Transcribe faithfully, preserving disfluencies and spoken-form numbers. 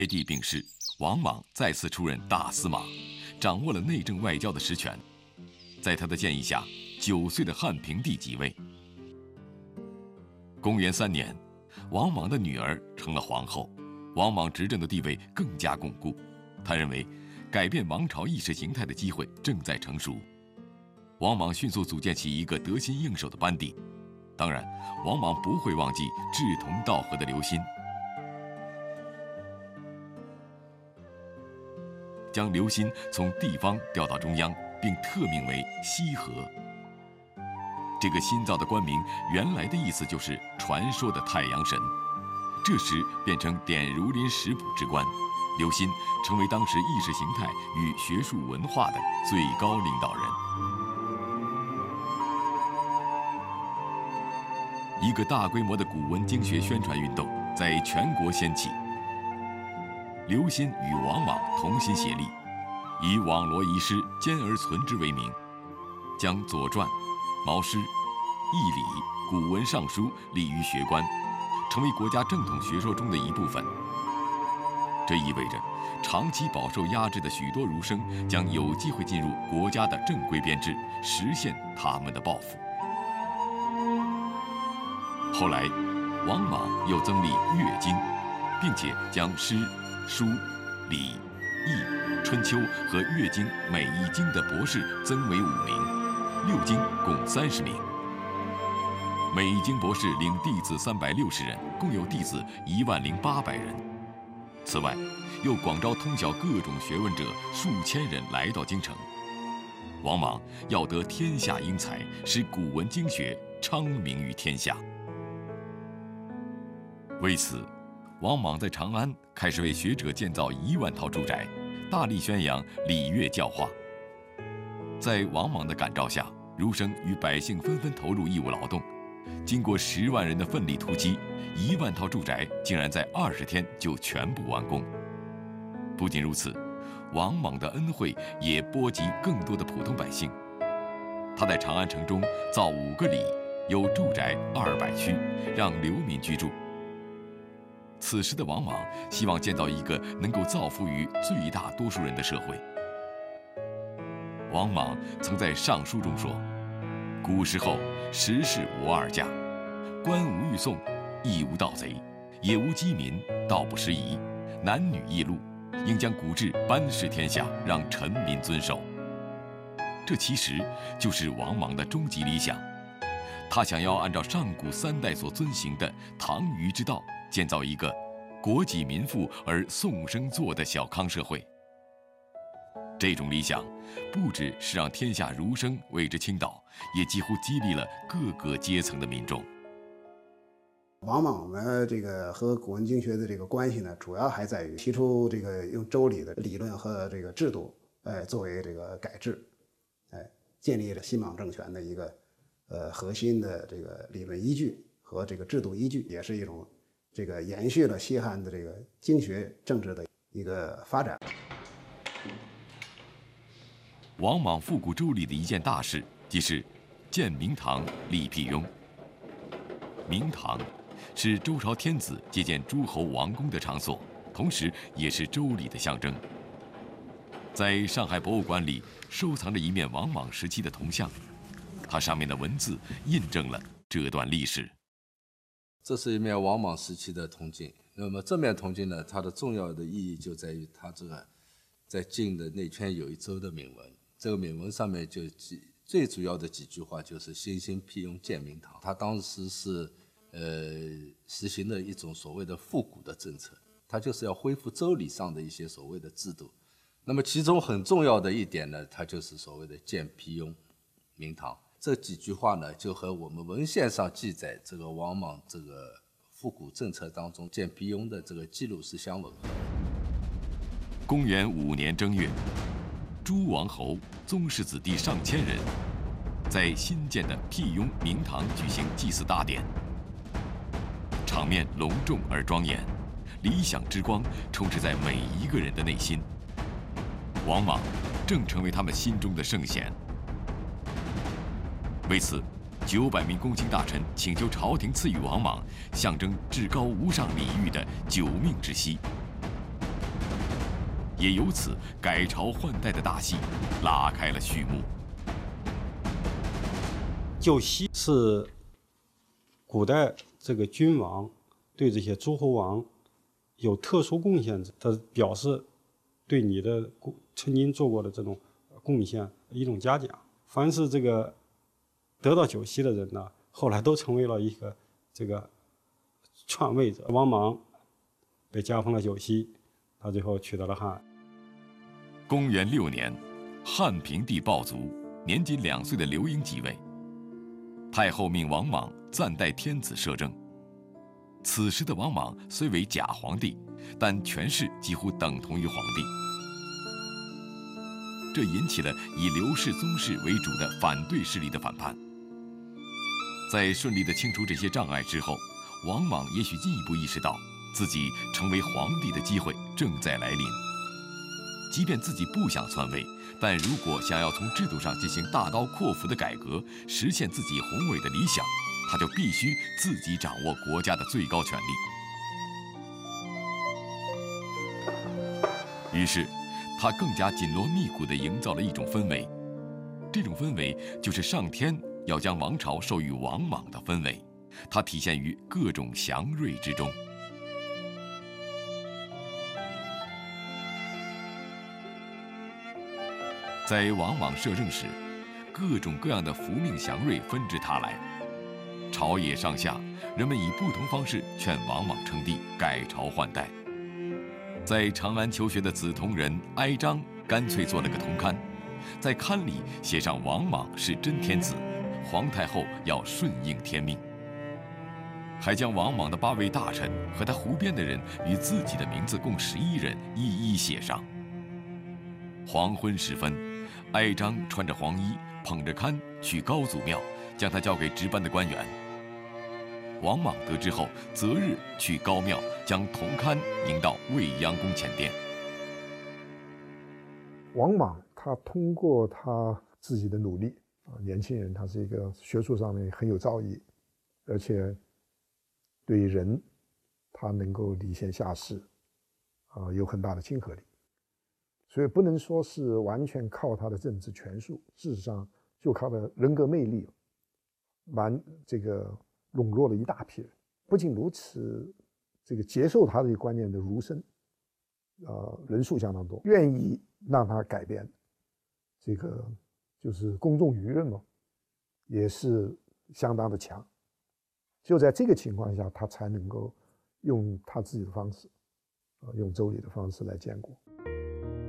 接帝病逝，王莽再次出任大司马，掌握了内政外交的实权。在他的建议下，九岁的汉平帝即位。公元三年，王莽的女儿成了皇后，王莽执政的地位更加巩固。他认为，改变王朝意识形态的机会正在成熟。王莽迅速组建起一个得心应手的班底。当然，王莽不会忘记志同道合的刘歆，将刘歆从地方调到中央，并特命为西河。这个新造的官名原来的意思就是传说的太阳神，这时变成典儒林食补之官。刘歆成为当时意识形态与学术文化的最高领导人。一个大规模的古文经学宣传运动在全国掀起。刘歆与王莽同心协力，以网罗遗失、兼而存之为名，将《左传》《毛诗》《易礼》《古文尚书》立于学官，成为国家正统学说中的一部分。这意味着，长期饱受压制的许多儒生将有机会进入国家的正规编制，实现他们的抱负。后来，王莽又增立乐经，并且将诗、书、礼、易、春秋和乐经每一经的博士增为五名，六经共三十名。每一经博士领弟子三百六十人，共有弟子一万零八百人。此外，又广招通晓各种学问者数千人来到京城。王莽要得天下英才，使古文经学昌明于天下。为此，王莽在长安开始为学者建造一万套住宅，大力宣扬礼乐教化。在王莽的感召下，儒生与百姓纷纷投入义务劳动。经过十万人的奋力突击，一万套住宅竟然在二十天就全部完工。不仅如此，王莽的恩惠也波及更多的普通百姓。他在长安城中造五个里，有住宅二百区，让流民居住。此时的王莽希望建造一个能够造福于最大多数人的社会。王莽曾在《尚书》中说：“古时候，时事无二价，官无欲讼，役无盗贼，也无饥民，道不失仪，男女异禄，应将古制颁示天下，让臣民遵守。”这其实就是王莽的终极理想。他想要按照上古三代所遵行的唐虞之道，建造一个国己民富而颂声作的小康社会。这种理想，不只是让天下儒生为之倾倒，也几乎激励了各个阶层的民众。 王莽呢，这个和古文经学的这个关系呢，主要还在于提出这个用周礼的理论和这个制度，哎，作为这个改制，哎，建立了新莽政权的一个呃核心的这个理论依据和这个制度依据，也是一种这个延续了西汉的这个经学政治的一个发展。 王莽复古周礼的一件大事，即是建明堂、立辟雍。明堂是周朝天子接见诸侯王公的场所，同时也是周礼的象征。在上海博物馆里收藏着一面王莽时期的铜像，它上面的文字印证了这段历史。 这是一面王莽时期的铜镜。那么这面铜镜呢，它的重要的意义就在于它这个在镜的内圈有一周的铭文。这个铭文上面就几最主要的几句话就是“兴兴辟雍建明堂”。它当时是呃实行的一种所谓的复古的政策，它就是要恢复周礼上的一些所谓的制度。那么其中很重要的一点呢，它就是所谓的建辟雍明堂。这几句话呢，就和我们文献上记载这个王莽这个复古政策当中建辟雍的这个记录是相吻合的。 公元五年正月，诸王侯、宗室子弟上千人，在新建的辟雍明堂举行祭祀大典，场面隆重而庄严，理想之光充斥在每一个人的内心。王莽正成为他们心中的圣贤。为此，九百名公卿大臣请求朝廷赐予王莽象征至高无上礼遇的九命之息。 也由此改朝换代的大戏拉开了序幕。 九锡是古代这个君王对这些诸侯王有特殊贡献者，他表示对你的曾经做过的这种贡献一种嘉奖。凡是这个得到九锡的人呢，后来都成为了一个这个篡位者。王莽被加封了九锡，他最后取得了汉。 公元六年，汉平帝暴卒，年仅两岁的刘盈即位。太后命王莽暂代天子摄政。此时的王莽虽为假皇帝，但权势几乎等同于皇帝。这引起了以刘氏宗室为主的反对势力的反叛。在顺利地清除这些障碍之后，王莽也许进一步意识到自己成为皇帝的机会正在来临。即便自己不想篡位，但如果想要从制度上进行大刀阔斧的改革，实现自己宏伟的理想，他就必须自己掌握国家的最高权力。于是，他更加紧锣密鼓地营造了一种氛围，这种氛围就是上天要将王朝授予王莽的氛围，它体现于各种祥瑞之中。在王莽摄政时，各种各样的福命祥瑞纷至沓来，朝野上下人们以不同方式劝王莽称帝，改朝换代。在长安求学的梓潼人哀章干脆做了个铜龛，在龛里写上王莽是真天子，皇太后要顺应天命，还将王莽的八位大臣和他胡编的人与自己的名字共十一人一一写上。黄昏时分，哀章穿着黄衣，捧着龛去高祖庙，将它交给值班的官员。王莽得知后，择日去高庙，将铜龛迎到未央宫前殿。 王莽他通过他自己的努力啊，年轻人他是一个学术上面很有造诣，而且对人他能够礼贤下士啊，有很大的亲和力。所以不能说是完全靠他的政治权术，事实上就靠他的人格魅力，蛮这个笼络了一大批人。不仅如此，这个接受他这个观念的儒生，呃，人数相当多，愿意让他改变，这个就是公众舆论嘛，也是相当的强。就在这个情况下，他才能够用他自己的方式，呃，用周礼的方式来建国。